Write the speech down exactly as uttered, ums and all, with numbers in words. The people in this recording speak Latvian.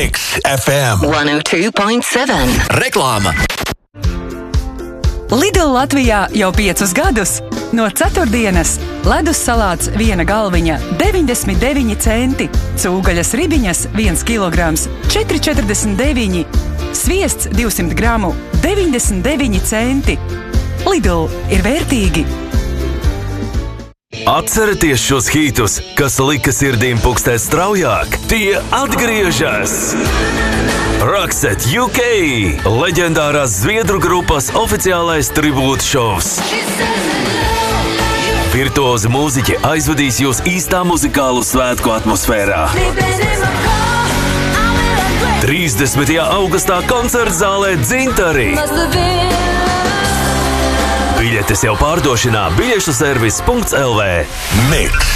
Mix F M one oh two point seven. Reklāma. Lidl Latvijā jau piecus gadus. No ceturtdienas ledus salāts viena galviņa deviņdesmit deviņi centi, cūgaļas ribiņas viens kilograms četri četrdesmit deviņi, sviests divsimt gramu deviņdesmit deviņi centi. Lidl ir vērtīgi. Atcerieties šos hītus, kas lika sirdīm pukstēt straujāk? Tie atgriežas! Roxette U K, leģendārās zviedru grupas oficiālais tribūta šovs. Virtuozi mūziķi aizvedīs jūs īstā muzikālu svētku atmosfērā. trīsdesmitajā augustā koncerta zālē Dzintari. Biļetes jau pārdošanā biļešu servis punkts L V. Mix